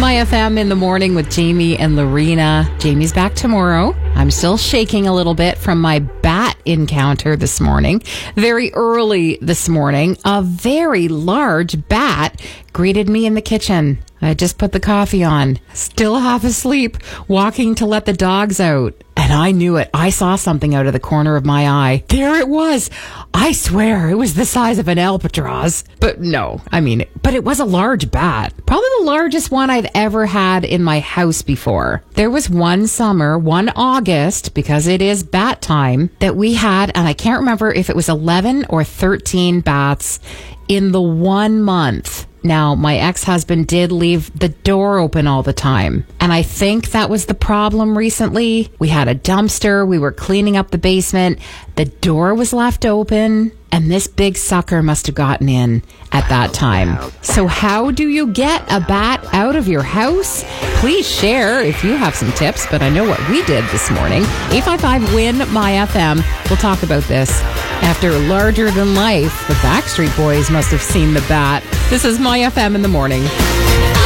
My FM in the morning with Jamie and Lorena. Jamie's back tomorrow. I'm still shaking a little bit from my bat encounter this morning. Very early this morning, a very large bat greeted me in the kitchen. I just put the coffee on, still half asleep, walking to let the dogs out. And I knew it. I saw something out of the corner of my eye. There it was. I swear it was the size of an albatross. But it was a large bat. Probably the largest one I've ever had in my house before. There was one summer, one August, because it is bat time, that we had, and I can't remember if it was 11 or 13 bats in the 1 month. Now, my ex-husband did leave the door open all the time. And I think that was the problem recently. We had a dumpster. We were cleaning up the basement. The door was left open. And this big sucker must have gotten in at that time. So how do you get a bat out of your house? Please share if you have some tips. But I know what we did this morning. 855-WIN-MY-FM. We'll talk about this. After Larger Than Life, the Backstreet Boys must have seen the bat. This is My FM in the morning.